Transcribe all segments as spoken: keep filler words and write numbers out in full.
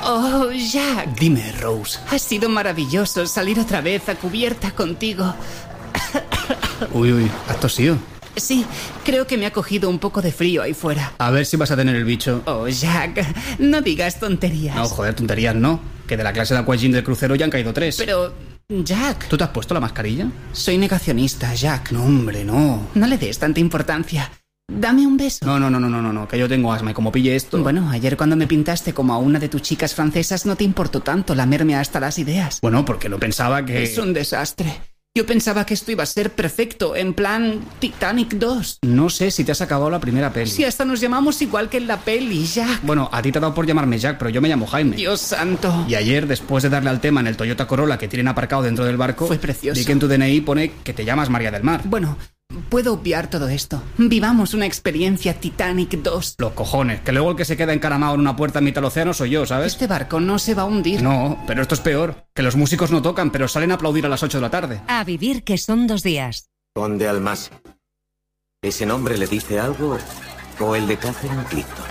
Oh, Jack. Dime, Rose. Ha sido maravilloso salir otra vez a cubierta contigo. Uy, uy, ¿has tosido? Sí, creo que me ha cogido un poco de frío ahí fuera. A ver si vas a tener el bicho. Oh, Jack, no digas tonterías. No, joder, tonterías no. Que de la clase de aquagym del crucero ya han caído tres. Pero, Jack... ¿Tú te has puesto la mascarilla? Soy negacionista, Jack. No, hombre, no. No le des tanta importancia. Dame un beso. No, no, no, no, no, no, que yo tengo asma y como pille esto... Bueno, ayer cuando me pintaste como a una de tus chicas francesas no te importó tanto lamerme hasta las ideas. Bueno, porque no pensaba que... Es un desastre. Yo pensaba que esto iba a ser perfecto, en plan Titanic dos. No sé si te has acabado la primera peli. Si hasta nos llamamos igual que en la peli, Jack. Bueno, a ti te ha dado por llamarme Jack, pero yo me llamo Jaime. Dios santo. Y ayer, después de darle al tema en el Toyota Corolla que tienen aparcado dentro del barco... Fue precioso. Vi que en tu D N I pone que te llamas María del Mar. Bueno... Puedo obviar todo esto. Vivamos una experiencia Titanic dos. Los cojones, que luego el que se queda encaramado en una puerta en mitad del océano soy yo, ¿sabes? Este barco no se va a hundir. No, pero esto es peor. Que los músicos no tocan, pero salen a aplaudir a las ocho de la tarde. A vivir que son dos días. Conde Almasi. ¿Ese nombre le dice algo o el de Catherine Clifton?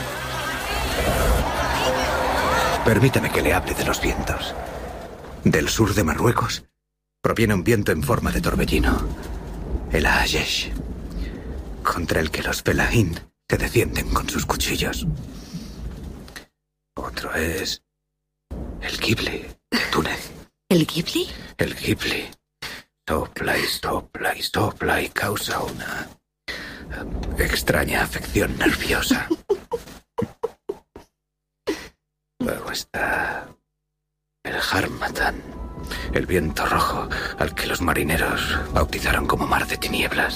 Permítame que le hable de los vientos. Del sur de Marruecos proviene un viento en forma de torbellino. El Ayesh, contra el que los Felahin se defienden con sus cuchillos. Otro es el Ghibli de Túnez. ¿El Ghibli? El Ghibli sopla y sopla y sopla y causa una um, extraña afección nerviosa. Luego está el Harmattan, el viento rojo al que los marineros bautizaron como mar de tinieblas.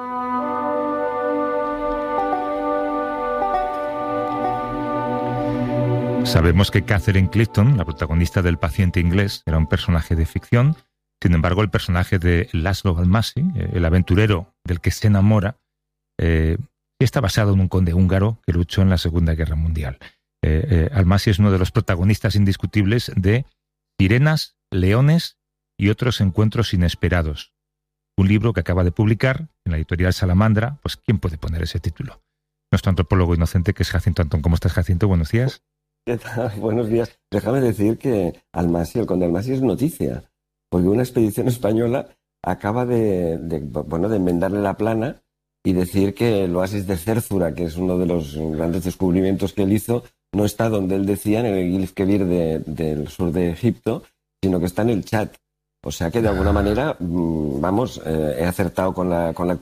Sabemos que Catherine Clifton, la protagonista del Paciente Inglés, era un personaje de ficción. Sin embargo, el personaje de Laszlo Almasi, el aventurero del que se enamora, eh, está basado en un conde húngaro que luchó en la Segunda Guerra Mundial. Eh, eh, Almasi es uno de los protagonistas indiscutibles de Sirenas, Leones y otros encuentros inesperados. Un libro que acaba de publicar en la editorial Salamandra. Pues, ¿quién puede poner ese título? Nuestro antropólogo inocente, que es Jacinto Antón. ¿Cómo estás, Jacinto? Buenos días. ¿Qué tal? Buenos días. Déjame decir que Almasi, el conde Almasi, es noticia, porque una expedición española acaba de, de, bueno, de enmendarle la plana y decir que el oasis de Cérzura, que es uno de los grandes descubrimientos que él hizo, no está donde él decía, en el Gilf Kebir de, del sur de Egipto, sino que está en el Chad. O sea que de alguna manera, vamos, eh, he acertado con la, con la